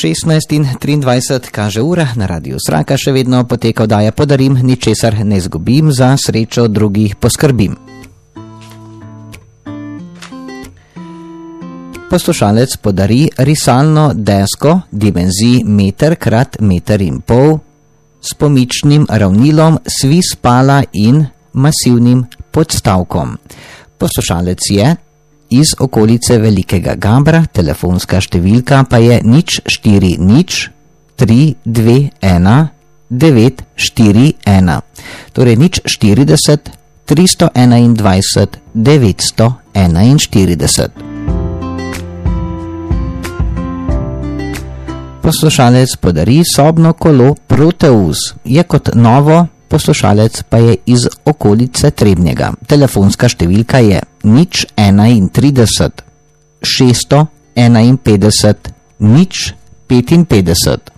16:23 kaže ura, na Radiu Sraka še vedno poteka oddaja Podarim, ničesar ne izgubim, za srečo drugih poskrbim. Poslušalec podari risalno desko dimenzij 1x1,5 m s pomičnim ravnilom, svis pala in masivnim podstavkom. Poslušalec je iz okolice Velikega Gabra, telefonska številka pa je 040 321 941, torej 040 321 941. Poslušalec podari sobno kolo Proteus, je kot novo, poslušalec pa je iz okolice Trebnjega. Telefonska številka je 031 651 055.